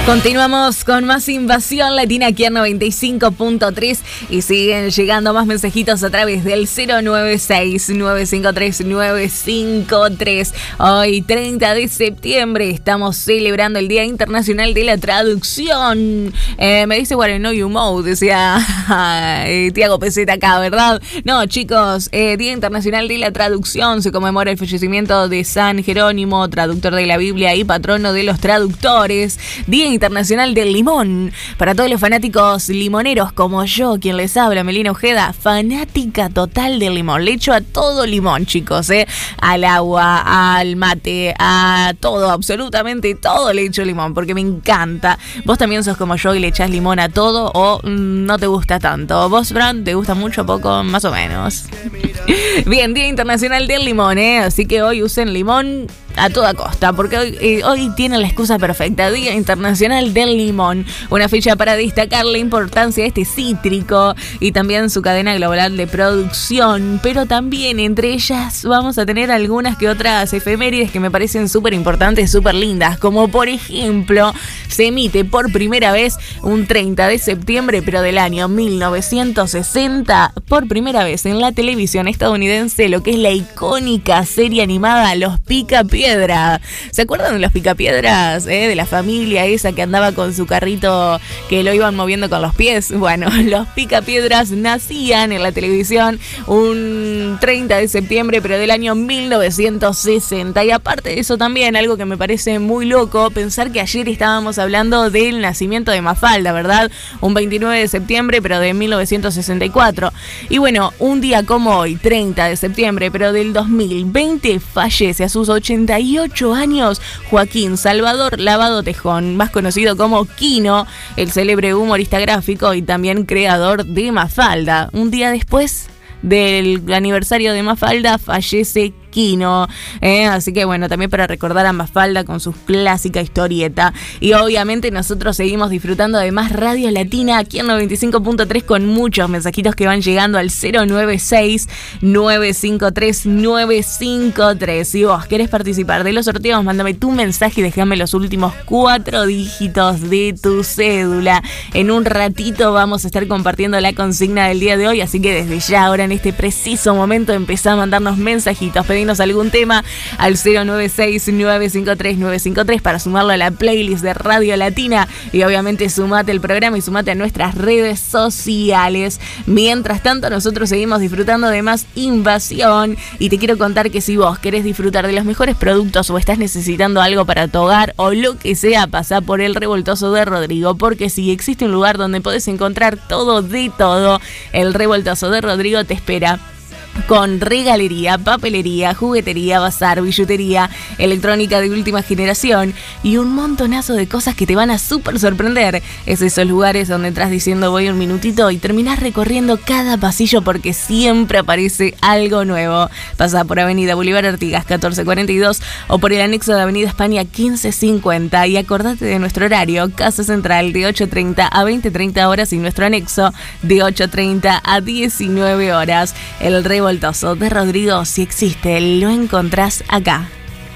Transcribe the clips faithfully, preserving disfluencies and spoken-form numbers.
Continuamos con más Invasión Latina aquí en noventa y cinco punto tres y siguen llegando más mensajitos a través del cero nueve seis, nueve cinco tres, nueve cinco tres. Hoy, treinta de septiembre, estamos celebrando el Día Internacional de la Traducción. Eh, me dice, bueno, no you know, decía eh, Tiago Peseta acá, ¿verdad? No, chicos, eh, Día Internacional de la Traducción, se conmemora el fallecimiento de San Jerónimo, traductor de la Biblia y patrono de los traductores. Día Internacional del Limón. Para todos los fanáticos limoneros como yo, quien les habla, Melina Ojeda, fanática total del limón. Le echo a todo limón, chicos, ¿eh? Al agua, al mate, a todo, absolutamente todo le echo limón, porque me encanta. ¿Vos también sos como yo y le echás limón a todo o mmm, no te gusta tanto? ¿Vos, Fran, te gusta mucho, poco, más o menos? Bien, Día Internacional del Limón, ¿eh? Así que hoy usen limón a toda costa, porque hoy, eh, hoy tiene la excusa perfecta, Día Internacional del Limón, una fecha para destacar la importancia de este cítrico y también su cadena global de producción, pero también entre ellas vamos a tener algunas que otras efemérides que me parecen súper importantes, súper lindas, como por ejemplo, se emite por primera vez un treinta de septiembre, pero del año mil novecientos sesenta, por primera vez en la televisión estadounidense, lo que es la icónica serie animada Los Picapiedra. ¿Se acuerdan de los Picapiedras? ¿Eh? De la familia esa que andaba con su carrito que lo iban moviendo con los pies. Bueno, los Picapiedras nacían en la televisión un treinta de septiembre, pero del año mil novecientos sesenta. Y aparte de eso también, algo que me parece muy loco, pensar que ayer estábamos hablando del nacimiento de Mafalda, ¿verdad? Un veintinueve de septiembre, pero de mil novecientos sesenta y cuatro. Y bueno, un día como hoy, treinta de septiembre, pero del dos mil veinte, fallece a sus ochenta y ocho años Joaquín Salvador Lavado Tejón, más conocido como Quino, el célebre humorista gráfico y también creador de Mafalda. Un día después del aniversario de Mafalda fallece Quino, ¿eh? Así que bueno, también para recordar a Mafalda con su clásica historieta. Y obviamente nosotros seguimos disfrutando de más Radio Latina aquí en noventa y cinco punto tres con muchos mensajitos que van llegando al cero nueve seis, nueve cinco tres, nueve cinco tres. Si vos querés participar de los sorteos, mándame tu mensaje y déjame los últimos cuatro dígitos de tu cédula. En un ratito vamos a estar compartiendo la consigna del día de hoy, así que desde ya, ahora en este preciso momento, empezá a mandarnos mensajitos, pedí algún tema al cero nueve seis, nueve cinco tres, nueve cinco tres para sumarlo a la playlist de Radio Latina y obviamente sumate al programa y sumate a nuestras redes sociales. Mientras tanto, nosotros seguimos disfrutando de más Invasión y te quiero contar que si vos querés disfrutar de los mejores productos o estás necesitando algo para tu hogar o lo que sea, pasá por el Revoltoso de Rodrigo, porque si existe un lugar donde podés encontrar todo de todo, el Revoltoso de Rodrigo te espera con regalería, papelería, juguetería, bazar, billutería, electrónica de última generación y un montonazo de cosas que te van a súper sorprender. Es esos lugares donde entras diciendo voy un minutito y terminás recorriendo cada pasillo porque siempre aparece algo nuevo. Pasá por Avenida Bolívar Artigas catorce cuarenta y dos o por el anexo de Avenida España quince cincuenta y acordate de nuestro horario, Casa Central de ocho treinta a veinte treinta horas y nuestro anexo de ocho treinta a diecinueve horas. El Revoltoso de Rodrigo, si existe, lo encontrás acá.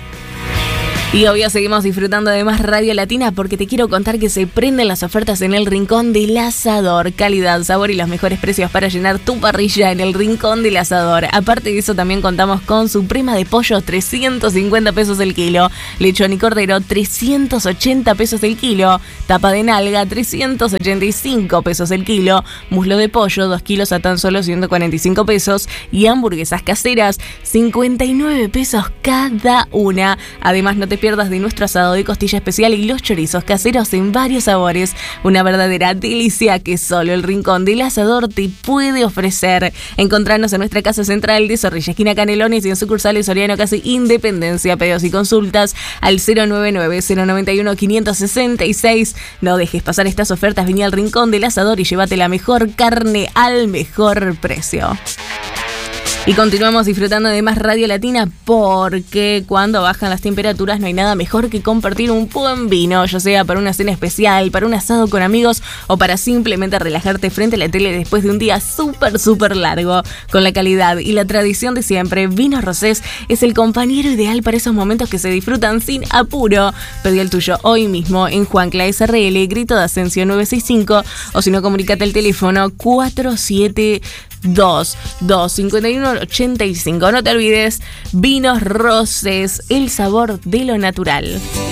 Y obvio seguimos disfrutando de más Radio Latina porque te quiero contar que se prenden las ofertas en el Rincón del Asador. Calidad, sabor y los mejores precios para llenar tu parrilla en el Rincón del Asador. Aparte de eso también contamos con suprema de pollo, trescientos cincuenta pesos el kilo. Lechón y cordero, trescientos ochenta pesos el kilo. Tapa de nalga, trescientos ochenta y cinco pesos el kilo. Muslo de pollo, dos kilos a tan solo ciento cuarenta y cinco pesos. Y hamburguesas caseras, cincuenta y nueve pesos cada una. Además, no te pierdas de nuestro asado de costilla especial y los chorizos caseros en varios sabores. Una verdadera delicia que solo el Rincón del Asador te puede ofrecer. Encontrarnos en nuestra casa central de Zorrilla, esquina Canelones y en sucursales Soriano Casi Independencia. Pedidos y consultas al cero nueve nueve, cero nueve uno, cinco seis seis. No dejes pasar estas ofertas. Vení al Rincón del Asador y llévate la mejor carne al mejor precio. Y continuamos disfrutando de más Radio Latina porque cuando bajan las temperaturas no hay nada mejor que compartir un buen vino, ya sea para una cena especial, para un asado con amigos o para simplemente relajarte frente a la tele después de un día súper, súper largo. Con la calidad y la tradición de siempre, Vinos Rosés es el compañero ideal para esos momentos que se disfrutan sin apuro. Pedí el tuyo hoy mismo en Juancla S R L, Grito de Ascensión nueve seis cinco, o si no, comunicate al teléfono cuatro siete dos dos cinco uno ocho cinco. No te olvides, Vinos Rosés, el sabor de lo natural.